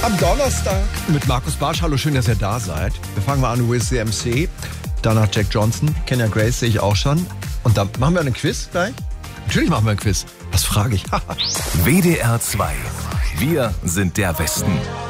Am Donnerstag. Mit Markus Bartsch. Hallo, schön, dass ihr da seid. Wir fangen mal an with the MC. Danach Jack Johnson. Kenya Grace sehe ich auch schon. Und dann machen wir einen Quiz gleich? Natürlich machen wir einen Quiz. Was frage ich? WDR 2. Wir sind der Westen.